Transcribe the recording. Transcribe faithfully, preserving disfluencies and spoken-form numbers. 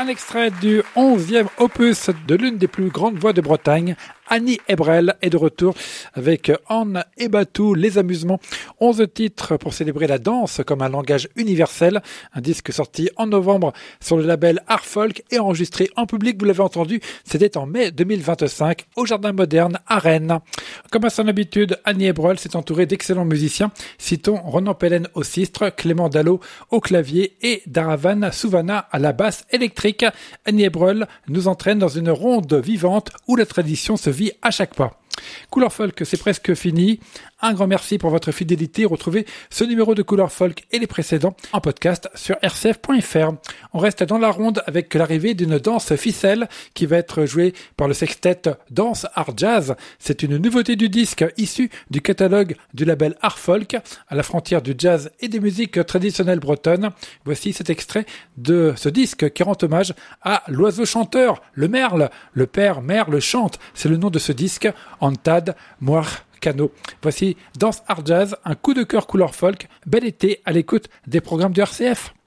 Un extrait du onzième opus de l'une des plus grandes voix de Bretagne, Annie Ebrel, est de retour avec Anne et Batou, les amusements. Onze titres pour célébrer la danse comme un langage universel. Un disque sorti en novembre sur le label Art Folk et enregistré en public, vous l'avez entendu, c'était en mai deux mille vingt-cinq au Jardin Moderne à Rennes. Comme à son habitude, Annie Ebrel s'est entourée d'excellents musiciens. Citons Ronan Pellen au sistre, Clément Dallot au clavier et Daravan Souvana à la basse électrique. Annie Ebrel nous entraîne dans une ronde vivante où la tradition se vit à chaque pas. Couleur Folk, c'est presque fini. Un grand merci pour votre fidélité. Retrouvez ce numéro de Couleur Folk et les précédents en podcast sur r c f point f r. On reste dans la ronde avec l'arrivée d'une danse ficelle qui va être jouée par le sextet Danse Art Jazz. C'est une nouveauté du disque issue du catalogue du label Art Folk à la frontière du jazz et des musiques traditionnelles bretonnes. Voici cet extrait de ce disque qui rend hommage à l'oiseau chanteur, le merle. Le père merle chante, c'est le nom de ce disque. Antad Moir Cano. Voici Danse Art Jazz, un coup de cœur couleur folk. Bel été à l'écoute des programmes du R C F.